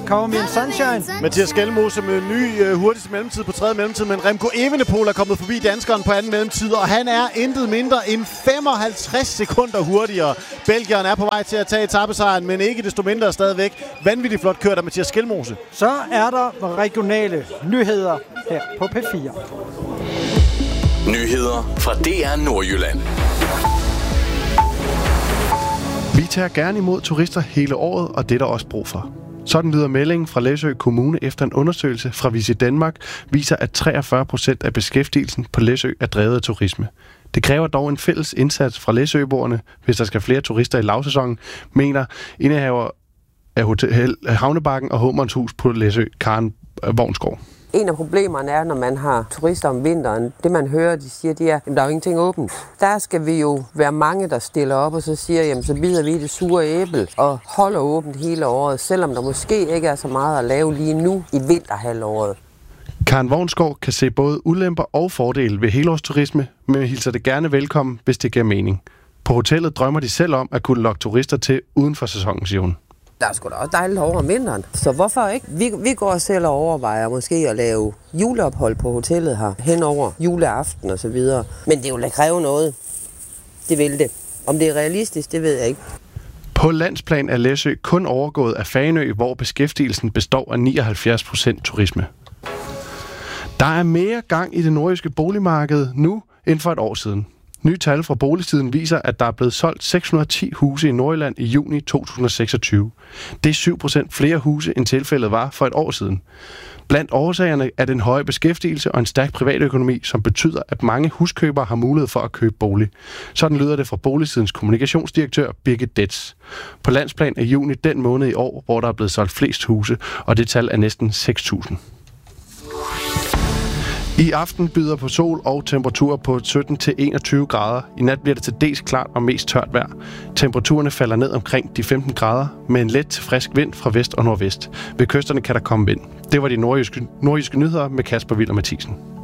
Cover Me in Sunshine. Mathias Skelmose med en ny hurtigste mellemtid på tredje mellemtid, men Remco Evenepoel er kommet forbi danskeren på anden mellemtid, og han er intet mindre end 55 sekunder hurtigere. Belgieren er på vej til at tage etapesejren, men ikke desto mindre stadigvæk vanvittigt flot kørt af Mathias Skelmose. Så er der regionale nyheder her på P4. Nyheder fra DR Nordjylland. Vi tager gerne imod turister hele året, og det er der også brug for. Sådan lyder meldingen fra Læsø Kommune efter en undersøgelse fra Visit Danmark viser, at 43% af beskæftigelsen på Læsø er drevet af turisme. Det kræver dog en fælles indsats fra læsøboerne, hvis der skal flere turister i lavsæsonen, mener indehaver af Hotel Havnebakken og Hummerens på Læsø, Karen Vognsgaard. En af problemerne er, når man har turister om vinteren, det man hører, de siger, de er, at der er jo ingenting åbent. Der skal vi jo være mange, der stiller op og så siger, jamen så bider vi det sure æble og holder åbent hele året, selvom der måske ikke er så meget at lave lige nu i vinterhalvåret. Karen Vognsgaard kan se både ulemper og fordele ved helårsturisme, men hilser det gerne velkommen, hvis det giver mening. På hotellet drømmer de selv om at kunne lokke turister til uden for sæsonen, siger hun. Der er sgu da også dejligt over om vinteren, så hvorfor ikke? Vi går selv og overvejer måske at lave juleophold på hotellet her, hen over juleaften og så videre. Men det vil da kræve noget. Det vil det. Om det er realistisk, det ved jeg ikke. På landsplan er Læsø kun overgået af Fanø, hvor beskæftigelsen består af 79% turisme. Der er mere gang i det nordjyske boligmarked nu end for et år siden. Nye tal fra Boligsiden viser, at der er blevet solgt 610 huse i Nordjylland i juni 2026. Det er 7% flere huse, end tilfældet var for et år siden. Blandt årsagerne er den høje beskæftigelse og en stærk privatøkonomi, som betyder, at mange huskøbere har mulighed for at købe bolig. Sådan lyder det fra Boligsidens kommunikationsdirektør Birgit Detz. På landsplan er juni den måned i år, hvor der er blevet solgt flest huse, og det tal er næsten 6.000. I aften byder på sol og temperaturer på 17-21 grader. I nat bliver det til dels klart og mest tørt vejr. Temperaturerne falder ned omkring de 15 grader med en let til frisk vind fra vest og nordvest. Ved kysterne kan der komme vind. Det var de nordjyske nyheder med Kasper Willer Mathisen.